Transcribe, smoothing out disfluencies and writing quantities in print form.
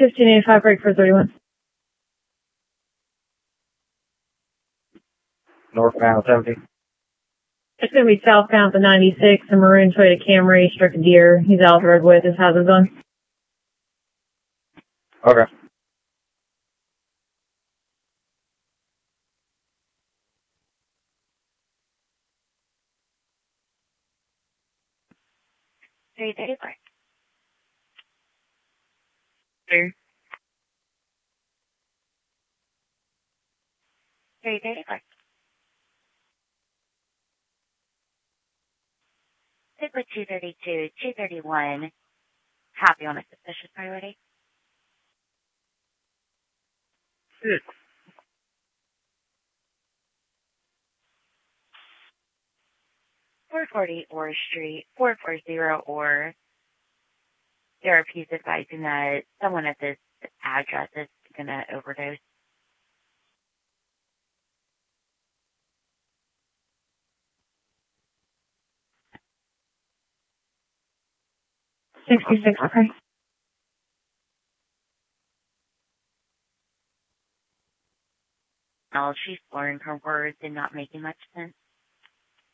1585, break for 31. Northbound 70. It's going to be southbound to 96, a maroon Toyota Camry struck a deer. He's out the road with his hazards on. Okay. Three 34. Clear. 334. Typically 232, 231. Happy on a suspicious priority. 6. 440 Orr Street, 440 Orr. Therapy is advising that someone at this address is going to overdose. 66, okay. Well, she's slurring her words and not making much sense.